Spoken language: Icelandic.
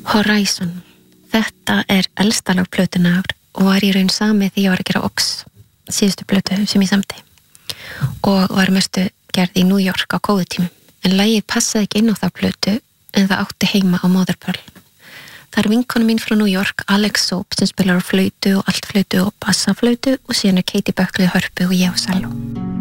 Horizon. Þetta elsta lag plötunar og var í raun samið því ég var að gera Ox, síðustu plötu sem ég samdi. Og var mestu gerð í New York á COVID-tímum. En lagið passaði ekki inn á það plötu en það átti heima á Mother Pearl. Það vinkona mín frá New York, Alex Soap, sem spilar á flautu og altflautu og bassaflautu og síðan Katie Buckley hörpu og ég á selló.